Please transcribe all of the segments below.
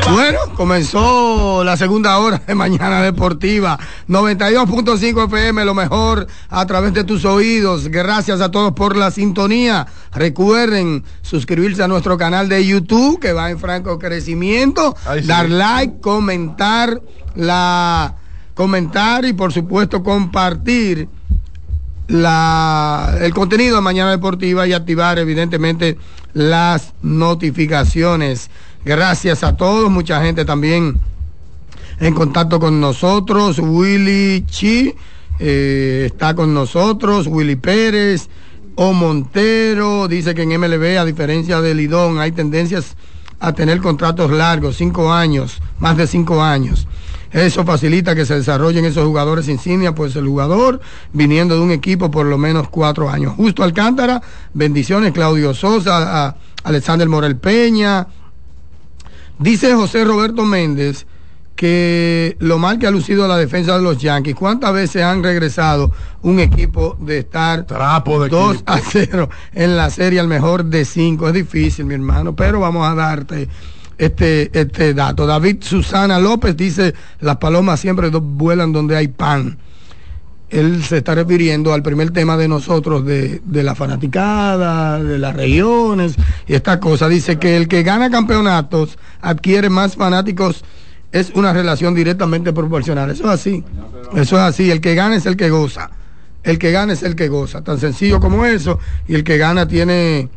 Bueno, comenzó la segunda hora de Mañana Deportiva, 92.5 FM, lo mejor a través de tus oídos. Gracias a todos por la sintonía. Recuerden suscribirse a nuestro canal de YouTube, que va en franco crecimiento. Dar like, comentar y por supuesto compartir el contenido de Mañana Deportiva y activar evidentemente las notificaciones. Gracias a todos, mucha gente también en contacto con nosotros. Willy Chi está con nosotros, Willy Pérez, O Montero dice que en MLB, a diferencia de Lidón, hay tendencias a tener contratos largos, 5 años, más de 5 años. Eso facilita que se desarrollen esos jugadores insignia, pues el jugador viniendo de un equipo por lo menos 4 años. Justo Alcántara, bendiciones. Claudio Sosa, Alexander Morel Peña. Dice José Roberto Méndez que lo mal que ha lucido la defensa de los Yankees. ¿Cuántas veces han regresado un equipo de estar 2-0 en la serie al mejor de 5? Es difícil, mi hermano, pero vamos a darte este dato. David Susana López dice: las palomas siempre vuelan donde hay pan. Él se está refiriendo al primer tema de nosotros de la fanaticada, de las regiones y esta cosa. Dice que el que gana campeonatos adquiere más fanáticos, es una relación directamente proporcional. Eso es así, eso es así. El que gana es el que goza, el que gana es el que goza, tan sencillo como eso. Y el que gana tiene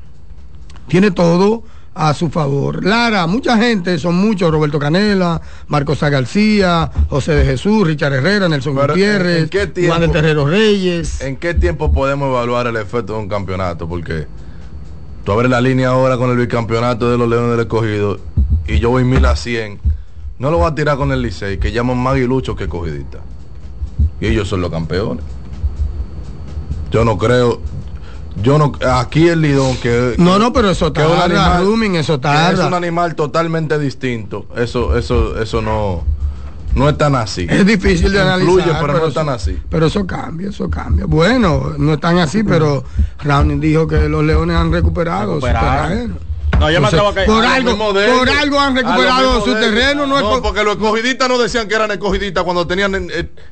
todo a su favor. Lara, mucha gente, son muchos: Roberto Canela, Marcos A. García, José de Jesús, Richard Herrera, Nelson Gutiérrez, Juan de Terrero Reyes. ¿En qué tiempo podemos evaluar el efecto de un campeonato? Porque tú abres la línea ahora con el bicampeonato de los Leones del Escogido y yo voy 1000-100. No lo voy a tirar con el Licey, que llaman más aguiluchos que escogidistas, y ellos son los campeones. Yo no creo. Aquí el Lidón no, pero eso tarda, eso tarda. Es un animal totalmente distinto. Eso no es tan así. Es difícil de analizar. Influye, pero no es tan así. Pero eso cambia. Bueno, no es tan así, pero Browning dijo que los Leones han recuperado su terreno. No, yo me acabo de caer. Por algo han recuperado su terreno. No, porque los escogidistas no decían que eran escogidistas cuando tenían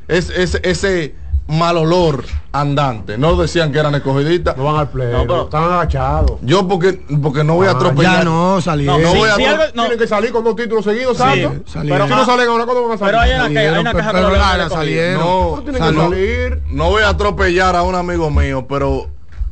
ese mal olor andante. No decían que eran escogidistas. No van al play, no, estaban agachados. Yo porque no voy a atropellar. Ya no salieron. Tienen que salir con 2 títulos seguidos, ¿sabes? Pero si no salen ahora, ¿cuándo van a salir? Pero hay una caja pero salieron. No, tienen que salir. No voy a atropellar a un amigo mío, pero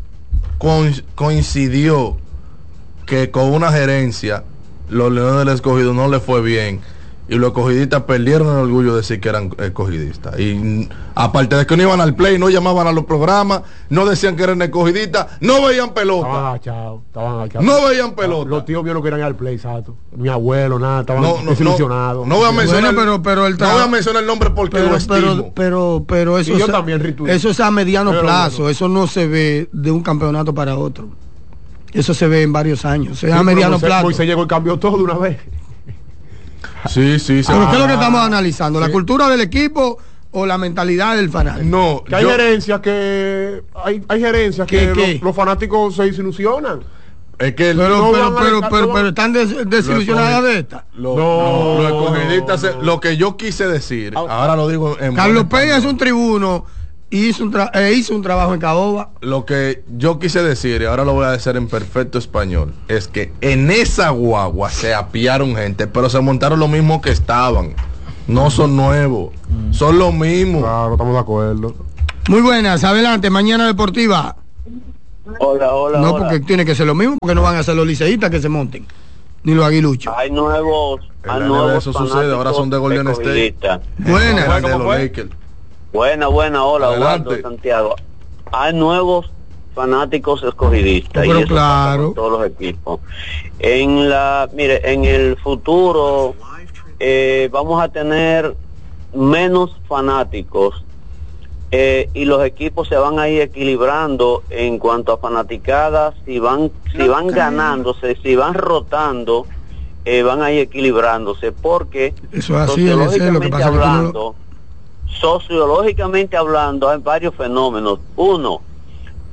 coincidió que con una gerencia los Leones del Escogido no le fue bien y los escogidistas perdieron el orgullo de decir que eran escogidistas. Y aparte de que no iban al play, no llamaban a los programas, no decían que eran escogidistas, no veían pelota. Estaban agachados. No veían pelota. Los tíos míos no querían ir al play, exacto. Mi abuelo, nada, estaban desilusionados. No voy a mencionar, no voy a mencionar el nombre porque lo estimo. Pero eso, yo también, eso es a mediano plazo, eso no se ve de un campeonato para otro. Eso se ve en varios años, a mediano plazo. Y se llegó y cambió todo de una vez. Sí. Pero ¿qué es lo que estamos analizando? ¿La cultura del equipo o la mentalidad del fanático? No, que hay gerencias que hay gerencias que los fanáticos se desilusionan. Es que pero están desilusionadas de esta. Los escogidistas, lo que yo quise decir, ahora lo digo en Carlos Peña es un tribuno y hizo un trabajo en Caoba. Lo que yo quise decir, y ahora lo voy a decir en perfecto español, es que en esa guagua se apiaron gente, pero se montaron lo mismo que estaban. No son nuevos, son los mismos. Claro, estamos de acuerdo. Muy buenas, adelante, Mañana Deportiva. Hola. No, porque tiene que ser lo mismo, porque no van a ser los liceístas que se monten, ni los aguiluchos. Hay nuevos. Eso sucede, ahora son de Golden State. Buena, hola, Eduardo Santiago. Hay nuevos fanáticos escogidistas, pero y eso claro, con todos los equipos. En el futuro vamos a tener menos fanáticos y los equipos se van a ir equilibrando en cuanto a fanaticadas. Si van ganándose, si van rotando, van a ir equilibrándose, porque eso es así, es lo que pasa hablando, sociológicamente hablando, hay varios fenómenos. Uno,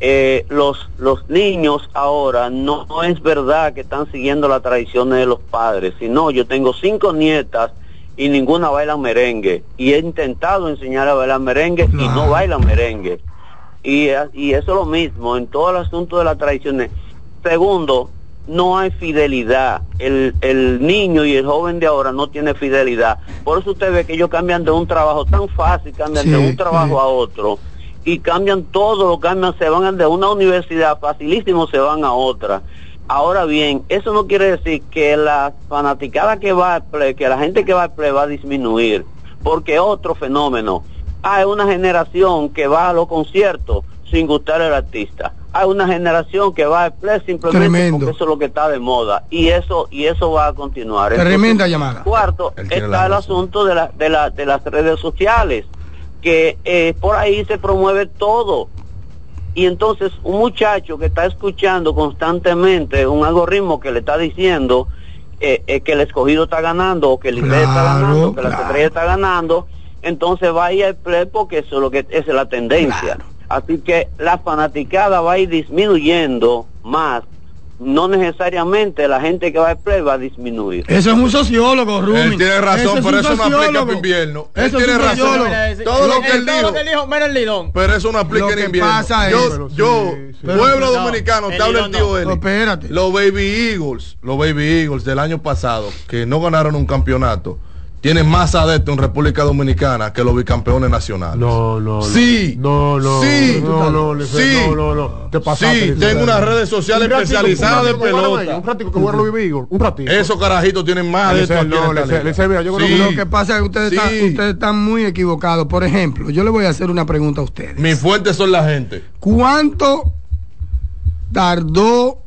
los niños ahora no es verdad que están siguiendo las tradiciones de los padres, sino yo tengo 5 nietas y ninguna baila merengue, y he intentado enseñar a bailar merengue y no bailan merengue, y eso es lo mismo en todo el asunto de las tradiciones. Segundo, no hay fidelidad. El niño y el joven de ahora no tiene fidelidad. Por eso usted ve que ellos cambian de un trabajo tan fácil, cambian de un trabajo a otro, y cambian todo, lo cambian, se van de una universidad facilísimo, se van a otra. Ahora bien, eso no quiere decir que la fanaticada que va al play, que la gente que va al play va a disminuir, porque otro fenómeno, hay una generación que va a los conciertos sin gustar al artista, hay una generación que va al play simplemente porque eso es lo que está de moda, y eso va a continuar. Tremenda llamada. Cuarto, está el asunto de las redes sociales, que por ahí se promueve todo. Y entonces un muchacho que está escuchando constantemente un algoritmo que le está diciendo que el Escogido está ganando, o que el Licey está ganando, que la Estrella está ganando, entonces va a ir al play porque eso es lo que es la tendencia. Así que la fanaticada va a ir disminuyendo más. No necesariamente la gente que va al play va a disminuir. Eso es un sociólogo, Rumi. Él tiene razón, pero eso no aplica para invierno. Él tiene razón. Todo lo que él dijo, menos el Lidón. Pero eso no aplica en invierno. Pueblo dominicano, te habla el tío Eli. Espérate. Los Baby Eagles del año pasado, que no ganaron un campeonato, tienen más adeptos en República Dominicana que los bicampeones nacionales. No. Sí. No. Te pasaste. Sí, tengo unas redes sociales especializadas de pelota. Un ratico que jugaron los Baby Eagles. Un ratito. Esos carajitos tienen más adeptos. Lo que pasa es que ustedes están muy equivocados. Por ejemplo, yo le voy a hacer una pregunta a ustedes. Mis fuentes son la gente. ¿Cuánto tardó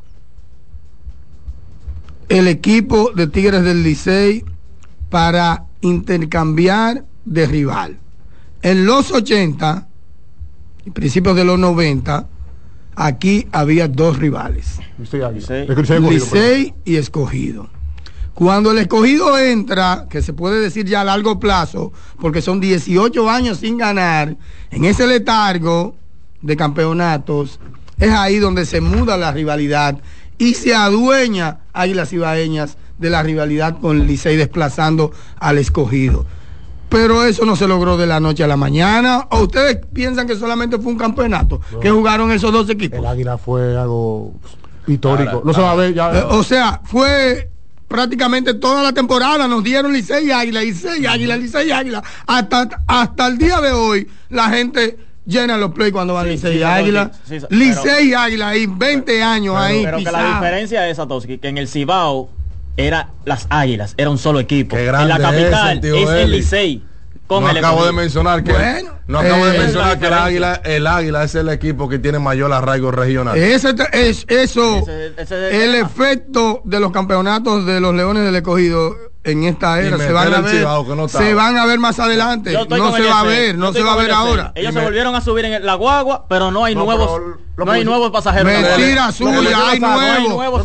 el equipo de Tigres del Licey para intercambiar de rival? En los 80 y principios de los 90, aquí había 2 rivales, Licey y Escogido. Cuando el Escogido entra, que se puede decir ya a largo plazo, porque son 18 años sin ganar, en ese letargo de campeonatos, es ahí donde se muda la rivalidad y se adueña Águilas Ibaeñas de la rivalidad con el Licey, desplazando al Escogido. Pero eso no se logró de la noche a la mañana. ¿O ustedes piensan que solamente fue un campeonato que jugaron esos 2 equipos? El Águila fue algo histórico. No se va a ver ya. O sea, fue prácticamente toda la temporada. Nos dieron Licey y Águila, Licey y Águila, Licey y Águila. Hasta el día de hoy, la gente llena los play cuando van Licey y Águila. Licey y Águila ahí, 20 años ahí. Pero que la diferencia es, Satoshi, que en el Cibao era las Águilas, era un solo equipo. En la capital es el Licey. No acabo de mencionar que el Águila es el equipo que tiene mayor arraigo regional. El efecto de los campeonatos de los Leones del Escogido en esta era se van a ver más adelante. No se va a ver ahora. Ellos se volvieron a subir en la guagua, pero no hay nuevos pasajeros. Mentira suya, hay nuevos.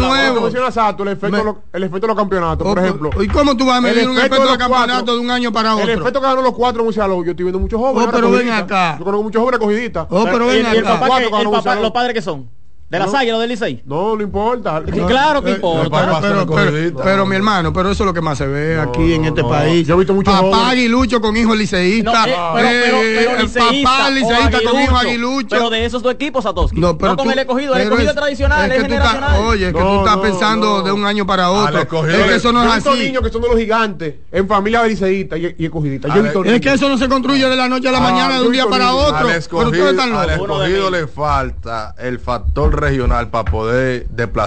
El efecto de los campeonatos, por ejemplo. ¿Y cómo tú vas a medir un efecto de campeonato de un año para otro? El efecto que ganaron los 4 en un salón. Yo estoy viendo muchos jóvenes. Pero ven acá. Yo conozco muchos jóvenes cogiditas. Pero ven acá. ¿Los padres que son? ¿De las Águilas o del Licey? No importa. Claro que importa. Pero mi hermano, pero eso es lo que más se ve aquí en este país. Yo he visto muchos papá aguilucho con hijo liceísta. Papá liceísta con hijo aguilucho. Pero de esos 2 equipos, Satoshi. No con el Escogido. El Escogido tradicional, es generacional. Oye, es que tú estás pensando de un año para otro. Es que eso no es así. Hay niños que son de los gigantes en familia de liceístas y escogidistas. Es que eso no se construye de la noche a la mañana, de un día para otro. Al Escogido le falta el factor regional para poder desplazar